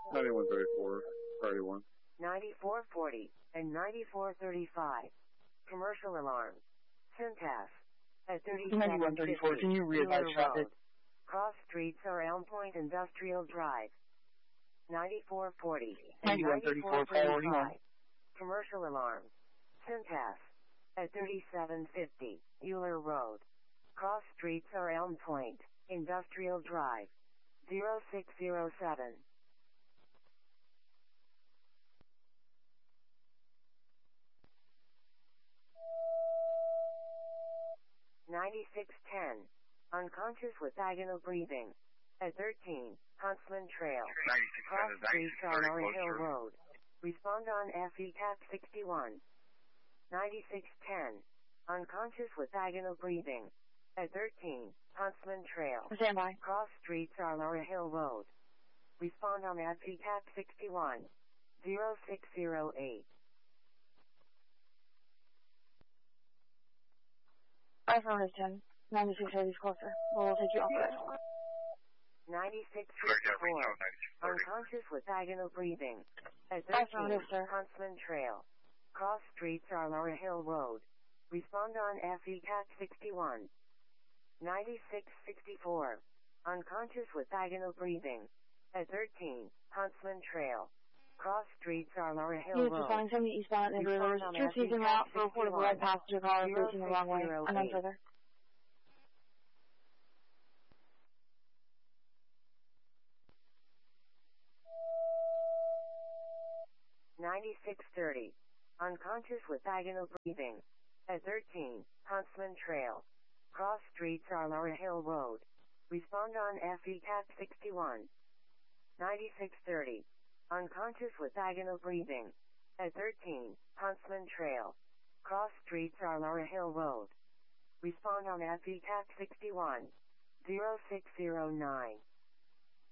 9134, priority 1. 9440 and 9435. Commercial alarms. Cintas. At 9134, can you readvise traffic? Cross streets are Elm Point Industrial Drive. 9440 and 9134, priority 1. Commercial alarms. Cintas. At 3750 Euler Road. Cross streets are Elm Point Industrial Drive. 0607. 9610. Unconscious with agonal breathing. At 13, Huntsman Trail. Cross streets on Orange Hill Road. Respond on FECAP 61. 9610. Unconscious with agonal breathing. At 13, Huntsman Trail. Stand by. Cross streets on Laura Hill Road. Respond on FECAP 61. 0608. 510. 9680 is closer. We'll take you off the 9664. Unconscious with agonal breathing. At 13, Huntsman Trail. Cross streets are Laura Hill Road. Respond on FECAP 61. 9664. Unconscious with agonal breathing. At 13, Huntsman Trail. Cross streets are Laura Hill Road. Units 70 eastbound and Rivers. True season route for affordable red passenger car facing the wrong way. And then further. 9630. Unconscious with agonal breathing. At 13, Huntsman Trail. Cross streets are Laura Hill Road. Respond on FECAP 61. 9630. Unconscious with agonal breathing. At 13, Huntsman Trail. Cross streets are Laura Hill Road. Respond on FECAP 61. 0609.